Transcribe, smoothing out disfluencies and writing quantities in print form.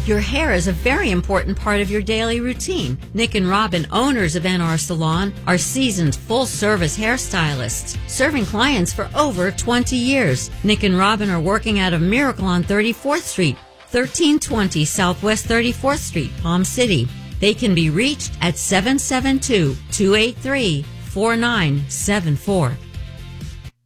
Your hair is a very important part of your daily routine. Nick and Robin, owners of NR Salon, are seasoned full-service hairstylists, serving clients for over 20 years. Nick and Robin are working out of Miracle on 34th Street, 1320 Southwest 34th Street, Palm City. They can be reached at 772-283-4974.